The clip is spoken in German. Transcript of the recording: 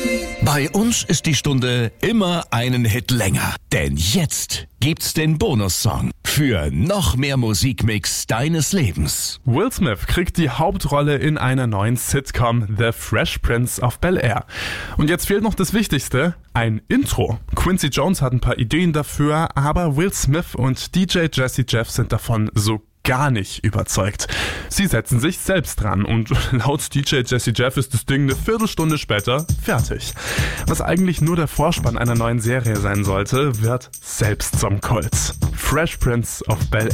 Bei uns ist die Stunde immer einen Hit länger. Denn jetzt gibt's den Bonussong für noch mehr Musikmix deines Lebens. Will Smith kriegt die Hauptrolle in einer neuen Sitcom, The Fresh Prince of Bel-Air. Und jetzt fehlt noch das Wichtigste, ein Intro. Quincy Jones hat ein paar Ideen dafür, aber Will Smith und DJ Jazzy Jeff sind davon so gar nicht überzeugt. Sie setzen sich selbst dran und laut DJ Jazzy Jeff ist das Ding eine Viertelstunde später fertig. Was eigentlich nur der Vorspann einer neuen Serie sein sollte, wird selbst zum Kult. Fresh Prince of Bel-Air.